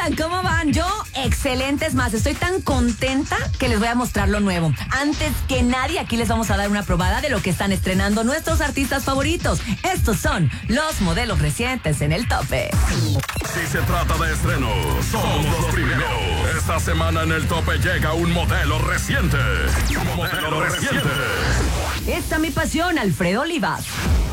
andan? ¿Cómo van? Yo, excelentes más. Estoy tan contenta que les voy a mostrar lo nuevo. Antes que nadie, aquí les vamos a dar una probada de lo que están estrenando nuestros artistas favoritos. Estos son los modelos recientes en el tope. Si se trata de estrenos, somos los primeros. Esta semana en el tope llega un modelo reciente. Modelo reciente. Esta mi pasión, Alfredo Olivas.